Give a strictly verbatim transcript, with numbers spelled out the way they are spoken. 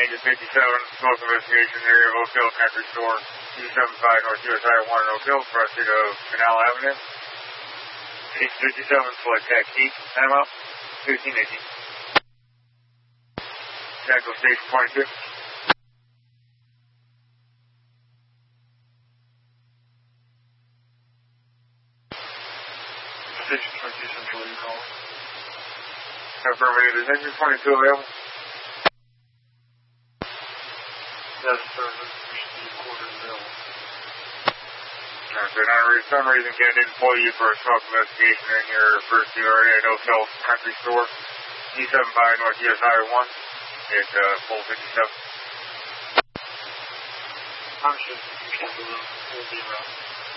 Agent fifty-seven, smoke investigation area of Oak Hill Country Store, two seventy-five North U S Highway one in Oak Hill, pursuit of Canal Avenue. Agent fifty-seven, select taxi, time out, fifteen eighteen. Central Station twenty-two. Station twenty-two Central, you call. Affirmative, is engine twenty-two available? That's service. We should be a quarter available. Alright, so now for some reason Ken didn't pull you for a smoke investigation in your first area at Oak Hill Country Store, two seventy-five North U S Highway one. It's uh, full fifty-seven. I'm sure you can't believe we'll be around.